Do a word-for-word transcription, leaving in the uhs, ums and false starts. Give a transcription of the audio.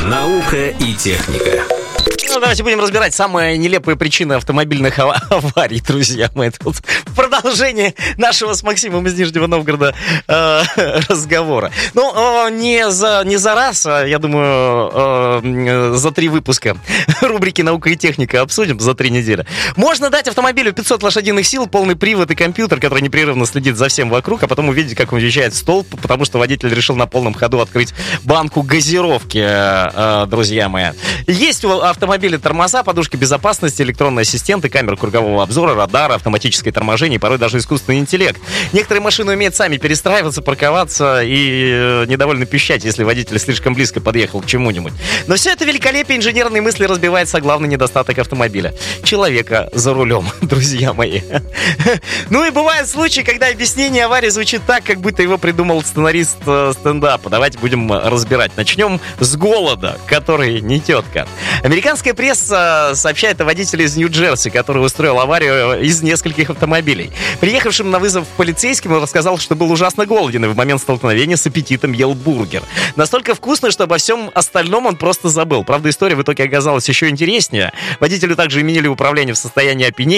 Наука и техника. Ну, давайте будем разбирать самые нелепые причины автомобильных ава- аварий, друзья мои. Тут в продолжении нашего с Максимом из Нижнего Новгорода э, разговора. Ну, э, не, за, не за раз, а, я думаю, э, за три выпуска рубрики «Наука и техника» обсудим за три недели. Можно дать автомобилю пятьсот лошадиных сил, полный привод и компьютер, который непрерывно следит за всем вокруг, а потом увидеть, как он въезжает в столб, потому что водитель решил на полном ходу открыть банку газировки, э, друзья мои. Есть у автомобиля тормоза, подушки безопасности, электронные ассистенты, камеры кругового обзора, радары, автоматическое торможение и порой даже искусственный интеллект. Некоторые машины умеют сами перестраиваться, парковаться и э, недовольно пищать, если водитель слишком близко подъехал к чему-нибудь. Но все это великолепие инженерной мысли разбивается о главный недостаток автомобиля — человека за рулем, друзья мои. Ну и бывают случаи, когда объяснение аварии звучит так, как будто его придумал сценарист стендапа. Давайте будем разбирать. Начнем с голода, который не тетка. Американская пресса сообщает о водителе из Нью-Джерси, который устроил аварию из нескольких автомобилей. Приехавшим на вызов полицейским он рассказал, что был ужасно голоден и в момент столкновения с аппетитом ел бургер. Настолько вкусно, что обо всем остальном он просто забыл. Правда, история в итоге оказалась еще интереснее. Водителю также именили управление в состоянии опьянения